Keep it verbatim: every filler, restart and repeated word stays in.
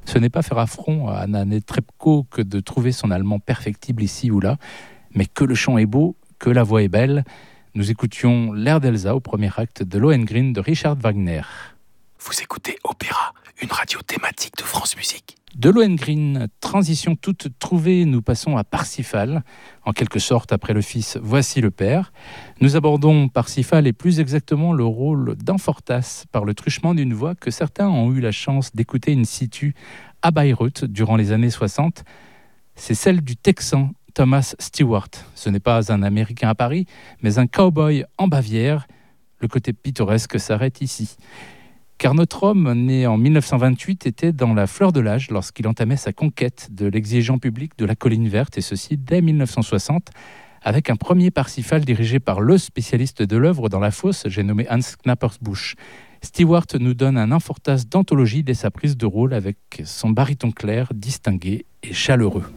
Ce n'est pas faire affront à Anna Netrebko que de trouver son allemand perfectible ici ou là, mais que le chant est beau, que la voix est belle. Nous écoutions l'air d'Elsa au premier acte de Lohengrin de Richard Wagner. Vous écoutez Opéra, une radio thématique de France Musique. De Lohengrin, transition toute trouvée, nous passons à Parsifal. En quelque sorte, après le fils, voici le père. Nous abordons Parsifal et plus exactement le rôle d'Amfortas par le truchement d'une voix que certains ont eu la chance d'écouter in situ à Bayreuth durant les années soixante. C'est celle du Texan Thomas Stewart. Ce n'est pas un Américain à Paris, mais un cow-boy en Bavière. Le côté pittoresque s'arrête ici. Car notre homme, né en dix-neuf cent vingt-huit, était dans la fleur de l'âge lorsqu'il entamait sa conquête de l'exigeant public de la Colline Verte, et ceci dès dix-neuf cent soixante, avec un premier Parsifal dirigé par le spécialiste de l'œuvre dans la fosse, j'ai nommé Hans Knappersbusch. Stewart nous donne un Amfortas d'anthologie dès sa prise de rôle avec son baryton clair, distingué et chaleureux.